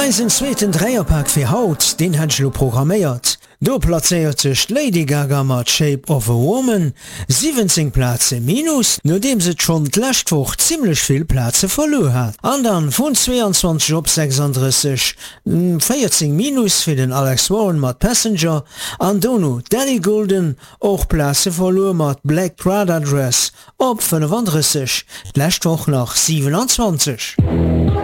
Eisen zweeten Dreierpack fir Haut, den hat lo programmiert. Do plaiert sech Lady Gaga mat Shape of a Woman 17 Plätze minus, nodem se schon d'Lächtwoch ziemlich viel Plätze verlo hat. Andern vun 22 op 36 14 minus fir den Alex Warren mat Passenger, an Dono Danny Golden och Plätze verlo mat Black Prada Dress op 35, d'Lächtwoch nach 27.